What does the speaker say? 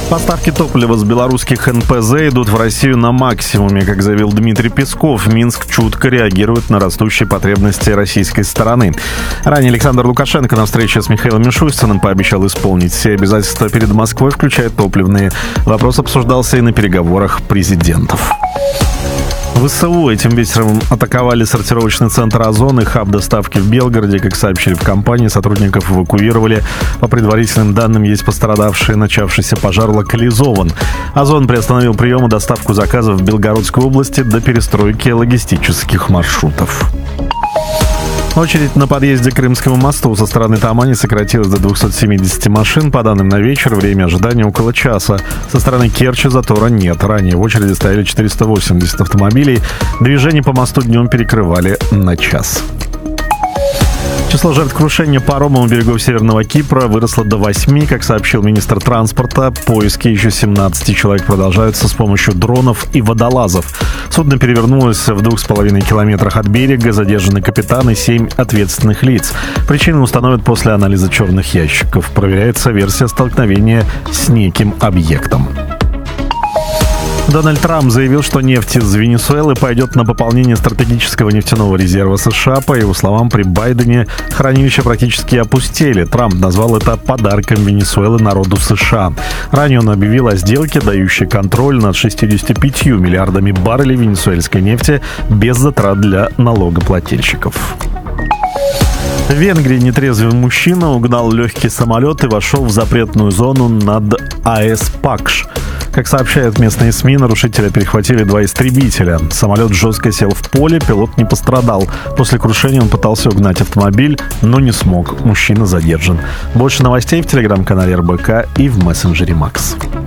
Поставки топлива с белорусских НПЗ идут в Россию на максимуме. Как заявил Дмитрий Песков, Минск чутко реагирует на растущие потребности российской стороны. Ранее Александр Лукашенко на встрече с Михаилом Мишустиным пообещал исполнить все обязательства перед Москвой, включая топливные. Вопрос обсуждался и на переговорах президентов. ВСУ этим вечером атаковали сортировочный центр «Озон» и хаб доставки в Белгороде. Как сообщили в компании, сотрудников эвакуировали. По предварительным данным, есть пострадавшие. Начавшийся пожар локализован. «Озон» приостановил прием и доставку заказов в Белгородской области до перестройки логистических маршрутов. Очередь на подъезде к Крымскому мосту со стороны Тамани сократилась до 270 машин. По данным на вечер, время ожидания около часа. Со стороны Керчи затора нет. Ранее в очереди стояли 480 автомобилей. Движение по мосту днем перекрывали на час. Число жертв крушения парома у берегов Северного Кипра выросло до 8. Как сообщил министр транспорта, поиски еще 17 человек продолжаются с помощью дронов и водолазов. Судно перевернулось в 2,5 километрах от берега. Задержаны капитан и 7 ответственных лиц. Причины установят после анализа черных ящиков. Проверяется версия столкновения с неким объектом. Дональд Трамп заявил, что нефть из Венесуэлы пойдет на пополнение стратегического нефтяного резерва США. По его словам, при Байдене хранилища практически опустели. Трамп назвал это подарком Венесуэлы народу США. Ранее он объявил о сделке, дающей контроль над 65 миллиардами баррелей венесуэльской нефти без затрат для налогоплательщиков. В Венгрии нетрезвый мужчина угнал легкий самолет и вошел в запретную зону над АЭС Пакш. Как сообщают местные СМИ, нарушителя перехватили 2 истребителя. Самолет жестко сел в поле, пилот не пострадал. После крушения он пытался угнать автомобиль, но не смог. Мужчина задержан. Больше новостей в телеграм-канале РБК и в мессенджере Макс.